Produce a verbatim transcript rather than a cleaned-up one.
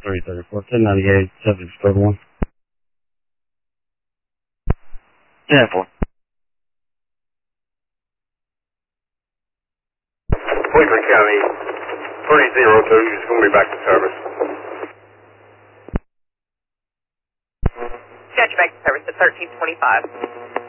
three thirty-four, ten ninety-eight, subject code one. ten four. Cleveland County, three zero two, is going to be back to service. Got you back to service at thirteen twenty-five.